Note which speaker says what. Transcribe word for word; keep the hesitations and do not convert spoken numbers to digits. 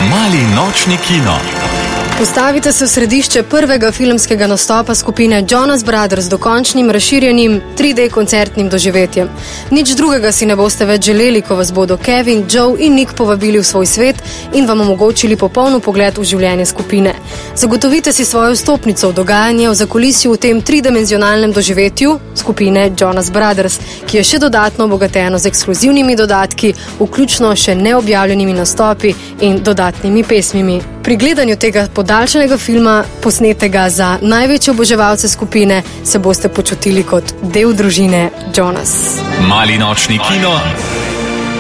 Speaker 1: Mali nočni kino.
Speaker 2: Postavite se v središče prvega filmskega nastopa skupine Jonas Brothers z dokončnim, razširjenim tri D koncertnim doživetjem. Nič drugega si ne boste več želeli, ko vas bodo Kevin, Joe in Nick povabili v svoj svet in vam omogočili popoln pogled v življenje skupine. Zagotovite si svojo vstopnico v dogajanje v zakulisju v tem tridimenzionalnem doživetju skupine Jonas Brothers, ki je še dodatno obogateno z ekskluzivnimi dodatki, vključno še neobjavljenimi nastopi in dodatnimi pesmimi. Pri gledanju tega podaljšanega filma, posnetega za največje oboževalce skupine, se boste počutili kot del družine Jonas.
Speaker 1: Mali nočni kino.